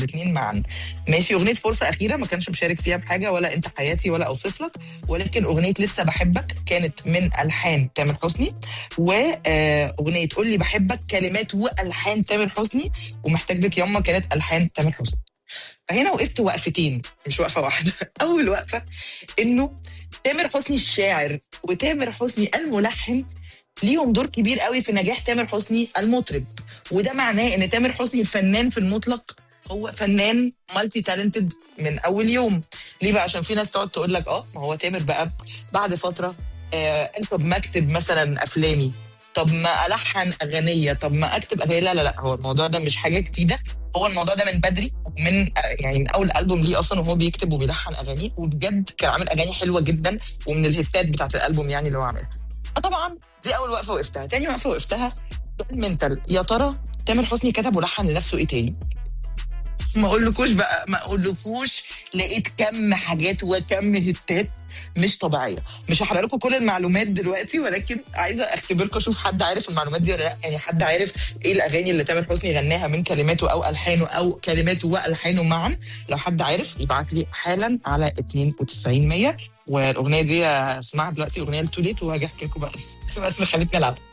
الاثنين معا. ماشي، اغنيه فرصه اخيره ما كانش مشارك فيها بحاجه، ولا انت حياتي ولا اوصف لك، ولكن اغنيه لسه بحبك كانت من الحان تامر حسني، واغنيه قول لي بحبك كلمات والحان تامر حسني، ومحتاج لك ياما كانت الحان تامر حسني. فهنا وقفت وقفتين مش وقفه واحده. اول وقفه انه تامر حسني الشاعر وتامر حسني الملحن ليهم دور كبير قوي في نجاح تامر حسني المطرب، وده معناه ان تامر حسني الفنان في المطلق هو فنان مالتي تالنتد من اول يوم. ليه بقى؟ عشان في ناس تقعد تقول لك ما هو تامر بقى بعد فتره انت ما اكتب مثلا افلامي، طب ما الحن اغنيه، طب ما اكتب اغنيه. لا لا لا، هو الموضوع ده مش حاجه جديده، هو الموضوع ده من بدري، من يعني من اول البوم ليه اصلا وهو بيكتب وبيلحن اغاني، وبجد كان عامل اغاني حلوه جدا ومن الهيتات بتاعت الالبوم يعني اللي هو عاملها. طبعا دي اول وقفه وقفتها. تاني وقفه وقفتها منتل، يا ترى تامر حسني كتب ولحن لنفسه ايه تاني؟ ما اقولكوش بقى، ما اقولكوش، لقيت كم حاجات وكم هتات مش طبيعيه. مش هحرق لكم كل المعلومات دلوقتي، ولكن عايزه اختبركم اشوف حد عارف المعلومات دي ولا لا. يعني حد عارف ايه الاغاني اللي تامر حسني غناها من كلماته او الحانه او كلماته والحانه معا؟ لو حد عارف يبعت لي حالا على 92 100. والاغنيه دي اسمعها دلوقتي، اغنيه لتوليت، وهاجي احكي لكم بقى بس خليتني العب.